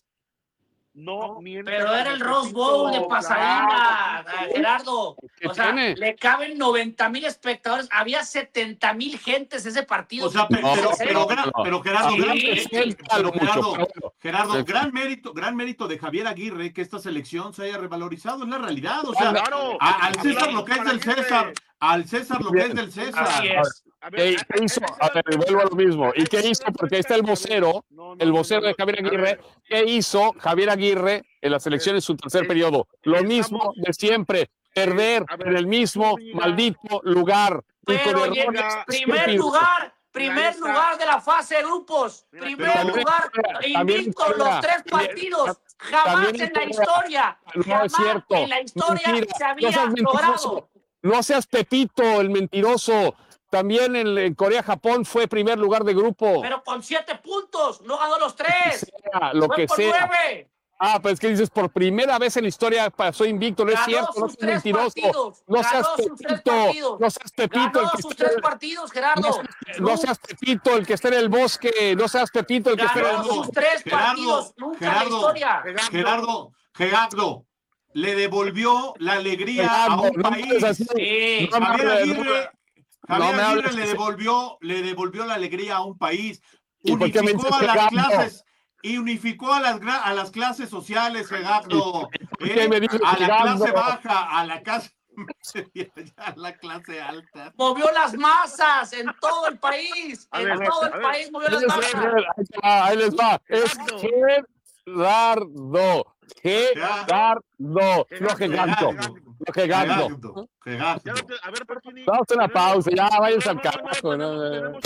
No, pero era el Rose Bowl de Pasadena, claro. Gerardo. O sea, tiene? Le caben noventa mil espectadores. Había setenta mil gentes ese partido. O sea, pero, no, pero, pero, pero, pero Gerardo, sí, gran, sí, pero, Gerardo, mucho, Gerardo sí. gran mérito, gran mérito de Javier Aguirre que esta selección se haya revalorizado, es la realidad. O sea, claro, a, al César lo que es del César, al César lo que es del César. Así es. A ver, ¿Qué hizo? A ver, vuelvo a lo mismo. ¿Y qué hizo? Porque ahí está el vocero, el vocero de Javier Aguirre, ¿qué hizo Javier Aguirre en las elecciones en su tercer periodo? Lo mismo de siempre, perder en el mismo maldito lugar. Pero oye, primer lugar, primer lugar de la fase de grupos, primer lugar, invicto los tres partidos, jamás en la historia, no es cierto, en la historia mentira, se había no seas logrado. No seas Pepito, el mentiroso. También en, en Corea-Japón fue primer lugar de grupo. Pero con siete puntos, no ganó los tres. Sea, lo fue que por sea. nueve. Ah, pues que dices, por primera vez en la historia pasó invicto, no ganó es cierto, no seas mentiroso. Partidos, no seas Pepito, no seas Pepito. Ganó el que sus esté, tres partidos, Gerardo. No, no seas Pepito el que esté en el bosque, no seas Pepito el que esté en el Ganó bosque. sus tres partidos, nunca Gerardo, en la historia. Gerardo, Gerardo, le devolvió la alegría Gerardo, a un no país. Sí. No Javier Aguirre, no Javier me Aguirre hables. le devolvió, le devolvió la alegría a un país. ¿Y por qué me Unificó dices a las Gerardo? clases. Y unificó a las, gra- a las clases sociales, Gerardo. ¿Por qué ¿eh? me dices A la Gerardo? clase baja, a la clase, a la clase alta. Movió las masas en todo el país. A En ver, todo a el ver. país movió las Ahí masas. les va, ahí les va. Es Gerardo. Gerardo. No Gerardo. No Gerardo. Gerardo. Ya no te- A ver, Pachini. Vamos a una tenemos- pausa, ya váyanse al No, no, no, carajo. tenemos- ¿no? tenemos-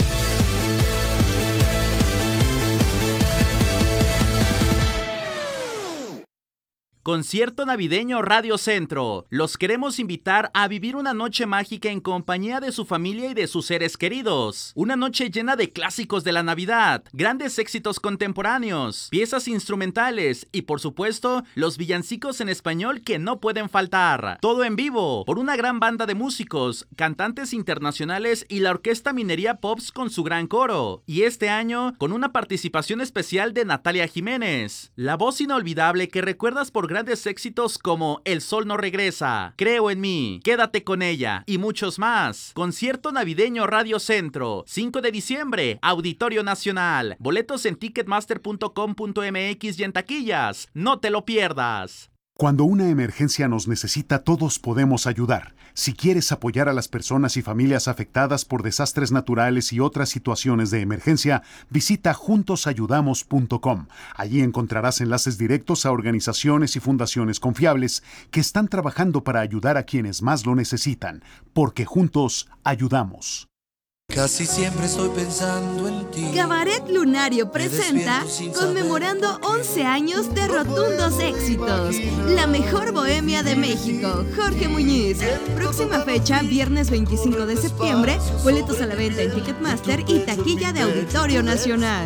Concierto navideño Radio Centro. Los queremos invitar a vivir una noche mágica en compañía de su familia y de sus seres queridos. Una noche llena de clásicos de la Navidad, grandes éxitos contemporáneos, piezas instrumentales y por supuesto los villancicos en español que no pueden faltar. Todo en vivo por una gran banda de músicos, cantantes internacionales y la Orquesta Minería Pops con su gran coro. Y este año con una participación especial de Natalia Jiménez, la voz inolvidable que recuerdas por grandes éxitos como El Sol No Regresa, Creo en Mí, Quédate con Ella y muchos más. Concierto navideño Radio Centro, cinco de diciembre, Auditorio Nacional. Boletos en ticketmaster punto com punto m x y en taquillas. No te lo pierdas. Cuando una emergencia nos necesita, todos podemos ayudar. Si quieres apoyar a las personas y familias afectadas por desastres naturales y otras situaciones de emergencia, visita juntos ayudamos punto com. Allí encontrarás enlaces directos a organizaciones y fundaciones confiables que están trabajando para ayudar a quienes más lo necesitan, porque juntos ayudamos. Casi siempre estoy pensando en ti. Cabaret Lunario presenta conmemorando once años de rotundos éxitos. La mejor bohemia de México, Jorge Muñiz. Próxima fecha, viernes veinticinco de septiembre. Boletos a la venta en Ticketmaster y taquilla de Auditorio Nacional.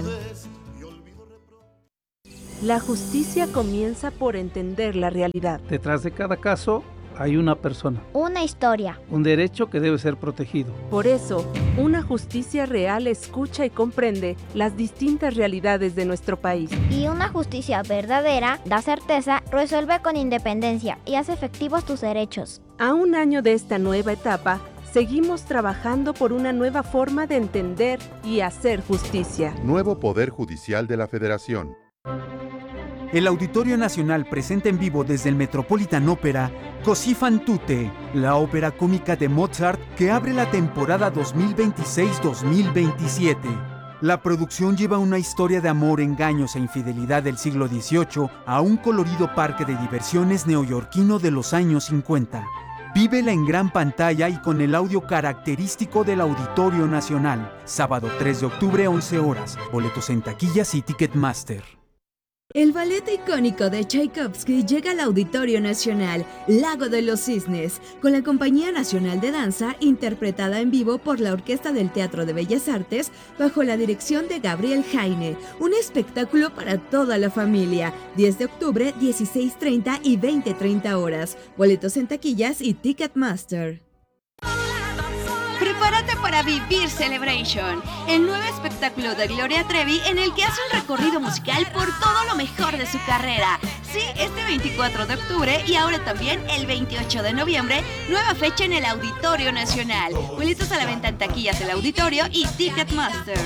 La justicia comienza por entender la realidad. Detrás de cada caso hay una persona, una historia, un derecho que debe ser protegido. Por eso, una justicia real escucha y comprende las distintas realidades de nuestro país. Y una justicia verdadera da certeza, resuelve con independencia y hace efectivos tus derechos. A un año de esta nueva etapa, seguimos trabajando por una nueva forma de entender y hacer justicia. Nuevo Poder Judicial de la Federación. El Auditorio Nacional presenta en vivo desde el Metropolitan Opera Così fan tutte, la ópera cómica de Mozart que abre la temporada dos mil veintiséis dos mil veintisiete. La producción lleva una historia de amor, engaños e infidelidad del siglo dieciocho a un colorido parque de diversiones neoyorquino de los años cincuenta. Vívela en gran pantalla y con el audio característico del Auditorio Nacional. Sábado tres de octubre, once horas. Boletos en taquillas y Ticketmaster. El ballet icónico de Tchaikovsky llega al Auditorio Nacional, Lago de los Cisnes, con la Compañía Nacional de Danza, interpretada en vivo por la Orquesta del Teatro de Bellas Artes, bajo la dirección de Gabriel Jaine. Un espectáculo para toda la familia. diez de octubre, dieciséis treinta y veinte treinta horas. Boletos en taquillas y Ticketmaster. Prepárate para vivir Celebration, el nuevo espectáculo de Gloria Trevi en el que hace un recorrido musical por todo lo mejor de su carrera. Sí, este veinticuatro de octubre y ahora también el veintiocho de noviembre, nueva fecha en el Auditorio Nacional. Boletos a la venta en taquillas del Auditorio y Ticketmaster.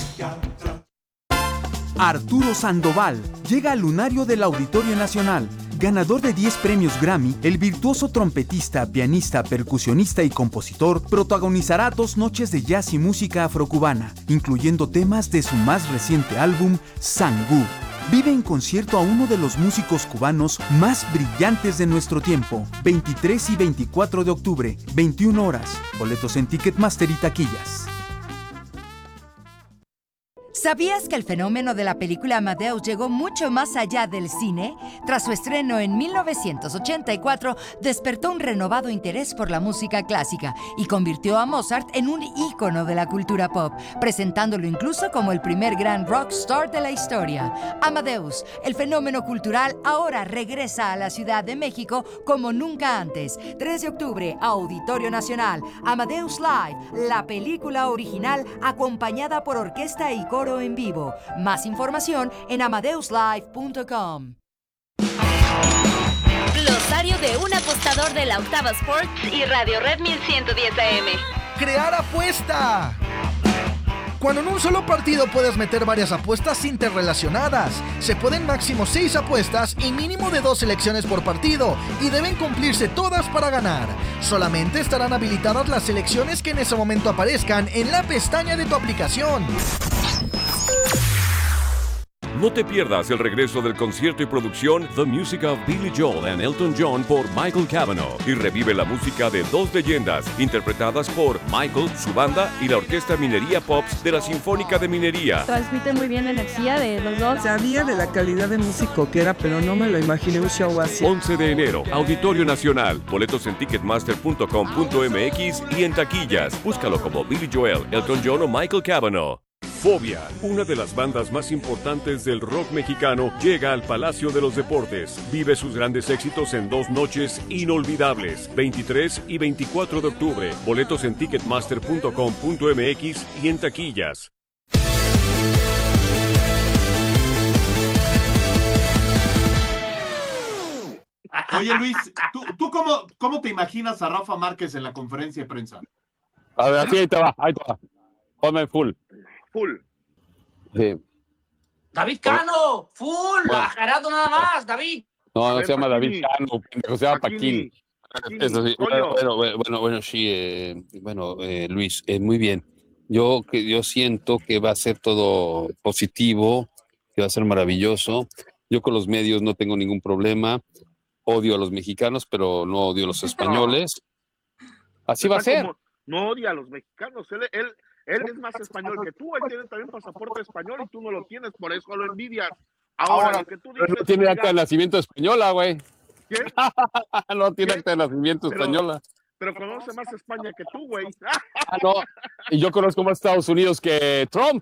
Arturo Sandoval llega al lunario del Auditorio Nacional. Ganador de diez premios Grammy, el virtuoso trompetista, pianista, percusionista y compositor protagonizará dos noches de jazz y música afrocubana, incluyendo temas de su más reciente álbum, Sangú. Vive en concierto a uno de los músicos cubanos más brillantes de nuestro tiempo. veintitrés y veinticuatro de octubre, veintiuna horas. Boletos en Ticketmaster y taquillas. ¿Sabías que el fenómeno de la película Amadeus llegó mucho más allá del cine? Tras su estreno en mil novecientos ochenta y cuatro, despertó un renovado interés por la música clásica y convirtió a Mozart en un ícono de la cultura pop, presentándolo incluso como el primer gran rockstar de la historia. Amadeus, el fenómeno cultural, ahora regresa a la Ciudad de México como nunca antes. tres de octubre, Auditorio Nacional. Amadeus Live, la película original acompañada por orquesta y coro en vivo. Más información en amadeus live punto com. Glosario de un apostador de la Octava Sports y Radio Red mil ciento diez A M. ¡Crear apuesta! Cuando en un solo partido puedes meter varias apuestas interrelacionadas. Se pueden máximo seis apuestas y mínimo de dos selecciones por partido, y deben cumplirse todas para ganar. Solamente estarán habilitadas las selecciones que en ese momento aparezcan en la pestaña de tu aplicación. No te pierdas el regreso del concierto y producción The Music of Billy Joel and Elton John por Michael Cavanaugh, y revive la música de dos leyendas interpretadas por Michael, su banda y la Orquesta Minería Pops de la Sinfónica de Minería. Transmite muy bien la energía de los dos. Sabía de la calidad de músico que era, pero no me lo imaginé un show así. once de enero, Auditorio Nacional. Boletos en ticketmaster punto com punto m x y en taquillas. Búscalo como Billy Joel, Elton John o Michael Cavanaugh. Fobia, una de las bandas más importantes del rock mexicano, llega al Palacio de los Deportes. Vive sus grandes éxitos en dos noches inolvidables, veintitrés y veinticuatro de octubre. Boletos en ticketmaster punto com punto m x y en taquillas. Oye, Luis, ¿tú, tú cómo, cómo te imaginas a Rafa Márquez en la conferencia de prensa? A ver, así ahí te va, ahí te va. Ponme full. Full. Sí. David Cano, full, Bueno. a Gerardo nada más, David. No, no ver, se llama Paquini. David Cano, pendejo, se llama Paquini. Eso sí. coño. Bueno, bueno, bueno, bueno, sí, eh, bueno, eh, Luis, eh, muy bien. Yo, que, yo siento que va a ser todo positivo, que va a ser maravilloso. Yo con los medios no tengo ningún problema. Odio a los mexicanos, pero no odio a los españoles. Así va a Está ser. como- no odia a los mexicanos. Él, él, él es más español que tú. Él tiene también pasaporte español y tú no lo tienes. Por eso lo envidias. Ahora, Ahora, lo que tú pero dices. no tiene oiga, acta de nacimiento española, güey. ¿qué? No tiene acta de nacimiento Pero- española. Pero conoce más España que tú, güey. Ah, no. Y yo conozco más Estados Unidos que Trump.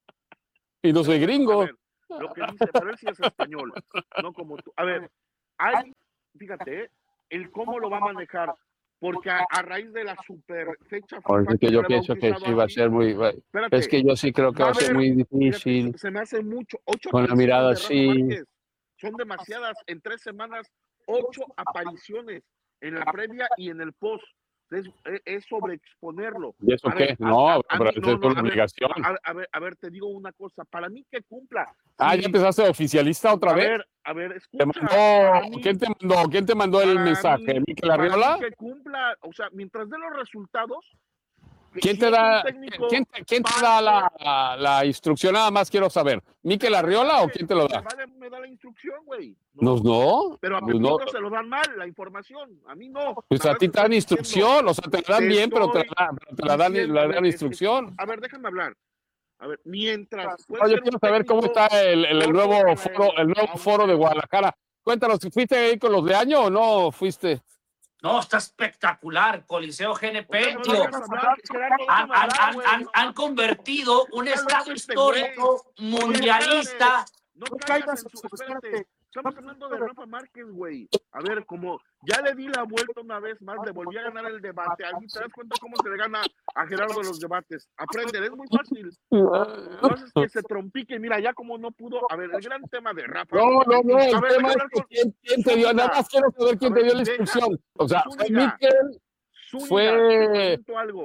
Y no soy gringo. A ver, lo que dice, pero él sí es español, no como tú. A ver, hay, fíjate, ¿eh? el cómo lo va a manejar, porque a, a raíz de la super fecha Oye, FIFA es que que yo fue pienso que bautizado sí va a así, ser muy. va- espérate, Es que yo sí creo que va a ser haber- muy fíjate, difícil. se me hace mucho, ocho Con la apariciones mirada de Rafa así. Márquez. Son demasiadas, en tres semanas, ocho apariciones en la previa y en el post. Es, es- es sobreexponerlo. ¿Y eso A qué? ver, a- No, a- a pero mí- eso no, es no, una a ver, obligación. A, a ver, a ver, te digo una cosa. Para mí que cumpla. Ah, Sí, ¿ya empezaste de oficialista otra a vez? ver, a ver, ¿Te escucha. mandó, para mí- ¿quién, te mandó, ¿Quién te mandó el para mensaje? mí- ¿Mikel para mí Arriola? que cumpla, o sea, mientras dé los resultados. que ¿Quién si te es da, un técnico quién, te- quién te da la, la, la instrucción? Nada más quiero saber. ¿Mikel Arriola o quién te lo da? me da- me da la instrucción, güey. No, no. Pero a Pues Pepito no. se lo dan mal la información. A mí no. Pues a ti te dan instrucción, o sea, te la dan bien, pero te la dan, pero te la dan, diciendo, la a ver, dan es que- instrucción. A ver, déjame hablar. A ver, mientras. puede Oye, ser quiero un saber cómo técnico está el, el- el nuevo corto, foro, el nuevo foro de Guadalajara. Cuéntanos, ¿fuiste ahí con los de año o no fuiste? No, está espectacular. Coliseo G N P, no tío. dejas hablar, Gerardo, Han, déjame han- hablar, han- güey. han- han convertido un estado este güey. histórico mundialista. No caigas en su. Espérate. Estamos hablando de Rafa Márquez, güey. A ver, como ya le di la vuelta una vez más, le volví a ganar el debate. Ahí te das cuenta cómo se le gana a Gerardo los debates. Aprender, es muy fácil. No haces que se trompique. Mira, ya como no pudo. A ver, el gran tema de Rafa. No, no, no, A el ver, tema déjame es hablar que con- quién, quién te dio, nada más quiero saber quién A te ver, dio la deja- instrucción. O sea, fue Zúñiga, Mikel, Zúñiga, te fue... pregunto algo.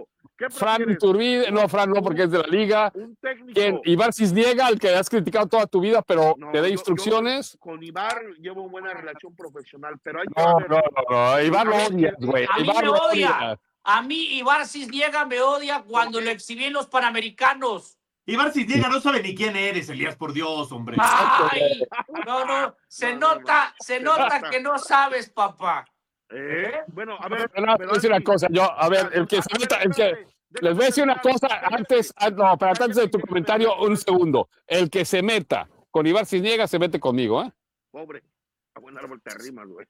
Fran Iturbide, no, Fran no, porque es de la liga. Un técnico. ¿Quién? Ibar Cisniega, al que has criticado toda tu vida, pero No, te da yo- instrucciones. yo con Ibar llevo buena relación profesional, pero hay que No, ver- no, no, no, Ibar lo A ver, odias, güey. A mí Ibar me lo odia. odias. A mí Ibar Cisniega me odia cuando lo exhibí en los Panamericanos. Ibar Cisniega no sabe ni quién eres, Elías, por Dios, hombre. Ay, no, no, se nota, se nota que no sabes, papá. ¿Eh? Bueno, a ver, No, te voy a decir una cosa, yo, a ver, el que se meta, el que, les voy a decir una cosa antes, ah, no, pero antes de tu comentario, un segundo. El que se meta con Ibar Cisniega se mete conmigo, ¿eh? pobre, a buen árbol te arrimas, güey.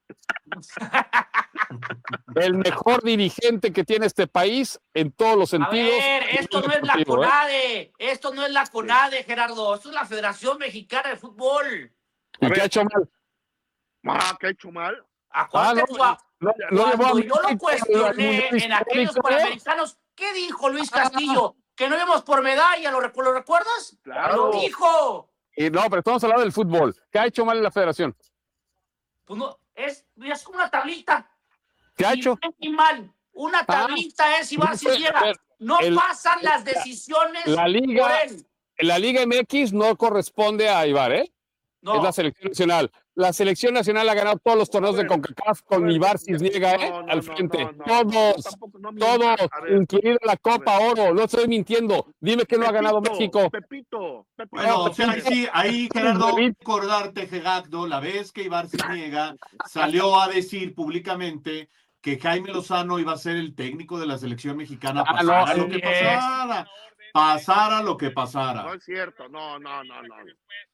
El mejor dirigente que tiene este país en todos los A sentidos. ver, esto no es la Contigo, ¿eh? CONADE, esto no es la CONADE, Gerardo, esto es la Federación Mexicana de Fútbol. ¿Y qué ha hecho mal? Ah, ¿qué ha hecho mal? Acuérdate, Ah, no, cua- no, no llevó a cuando yo lo México cuestioné al en aquellos histórico. Panamericanos, ¿qué dijo Luis Castillo? Que no íbamos por medalla, ¿lo, recu- ¿lo recuerdas? Claro. Lo dijo. Y no, pero estamos hablando del fútbol. ¿Qué ha hecho mal en la federación? Pues no, es, es una tablita. ¿Qué ha hecho? Y mal. Una tablita es Ibar no sé, a Cisniega. ver, No el- pasan las decisiones La liga, por él. la Liga M X no corresponde a Ibar, ¿eh? No. Es la selección nacional. La selección nacional ha ganado todos los torneos de CONCACAF con Ibar Cisniega, ¿eh? no, no, Al frente. no, no, todos, tampoco, no mientas. todos, A ver, incluida la Copa Oro. No estoy mintiendo. Dime que no ha ganado Pepito, México. Pepito, Pepito. Bueno, o sea, sí, ahí, Gerardo, David. recordarte, Gerardo, la vez que Ibar Cisniega salió a decir públicamente que Jaime Lozano iba a ser el técnico de la selección mexicana, Ah, pasara no, lo que sí. pasara, pasara lo que pasara. No es cierto, no, no, no, no.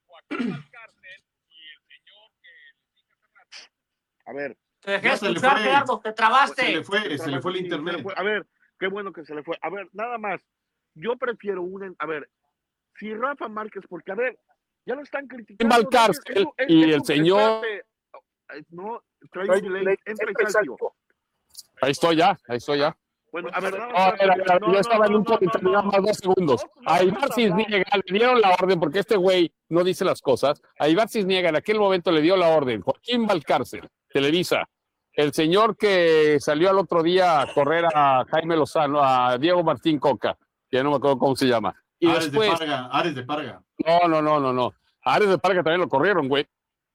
A ver. Te dejé Ya se le escuchar, fue. Gerardo, te trabaste. Se le fue, se le fue el Sí, se le internet. fue. A ver, qué bueno que se le fue. A ver, nada más. Yo prefiero una. A ver, si Rafa Márquez, porque a ver, ya lo están criticando. Va al cárcel Es- es- y es- el es- señor- espérate. No, trae un delay. Entra y saltio. Ahí estoy ya, ahí estoy ya. Bueno, a ver, nada No, más. a ver, a ver, a ver, No, yo no, estaba en no, un no, comentario no, nada más dos segundos. A Ibar Cisniega le dieron la orden, porque este güey no dice las cosas. A Ibar Cisniega en aquel momento le dio la orden. Joaquín Valcárcel, Televisa. El señor que salió al otro día a correr a Jaime Lozano, a Diego Martín Coca, que ya no me acuerdo cómo se llama. Y Ares después. de Parga, Ares de Parga. No, no, no, no, no. A Ares de Parga también lo corrieron, güey.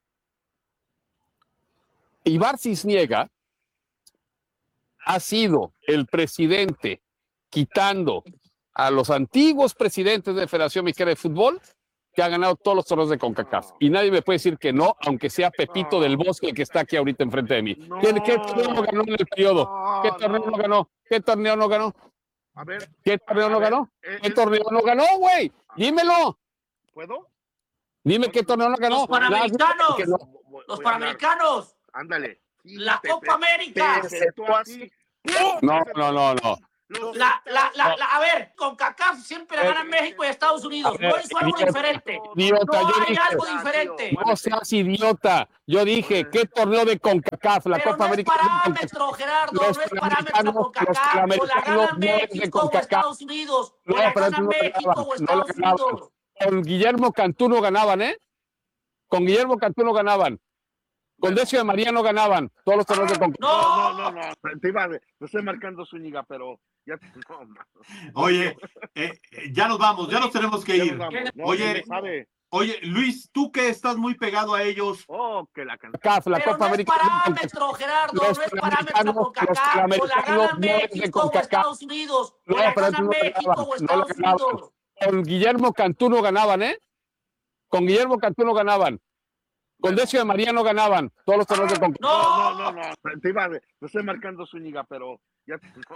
Ibar Cisniega ha sido el presidente quitando a los antiguos presidentes de la Federación Mexicana de Fútbol que ha ganado todos los torneos de CONCACAF. Y nadie me puede decir que no, aunque sea Pepito del Bosque el que está aquí ahorita enfrente de mí. ¿Qué, qué torneo no ganó en el periodo? ¿Qué torneo no ganó? ¿Qué torneo no ganó? A ver, ¿Qué torneo no ganó? eh, ¿Qué torneo no ganó, güey? Dímelo. ¿puedo? Dime qué torneo no ganó. Los Panamericanos. Que no. Los Panamericanos. Ándale. La Copa América. Te sentó así. No, no, no, no. La, la, la, la, a ver, con CONCACAF siempre la ganan México y Estados Unidos. No es algo Idiota, diferente. idiota, No yo hay dije- algo diferente. No seas idiota. Yo dije, ¿qué torneo de CONCACAF? La Pero Copa no es América. parámetro, Gerardo, Los no es parámetro panamericanos- los CONCACAF. O la panamericanos gana no es de México o CONCACAF. Estados Unidos. O No, la pero gana no México ganaban, o no la Estados ganaban. Unidos. Con Guillermo Cantú no ganaban, ¿eh? Con Guillermo Cantú no ganaban. Con Decio de María no ganaban. Todos los torneos de CONCACAF. No, no, no, no. Te iba a, lo estoy marcando Zúñiga, pero ya. No, man. Oye, eh, eh, ya nos vamos, ya nos tenemos que Ya ir. nos vamos. No, Oye, ¿quién sabe? oye, Luis, tú que estás muy pegado a ellos. Oh, que la canción. CONCACAF, la Pero Copa no es América. parámetro, Gerardo, Los no es parámetro panamericanos- los CONCACAF. O la panamericanos gana no es de México o CONCACAF. Estados Unidos. O No, la pero gana no la México ganaban, o no la Estados ganaban. Unidos. Con Guillermo Cantú no ganaban, ¿eh? Con Guillermo Cantú no ganaban. Con Decio de María no ganaban. Todos los torneos de CONCACAF. No, no, no, no. Te iba a, lo estoy marcando Zúñiga, pero ya. No.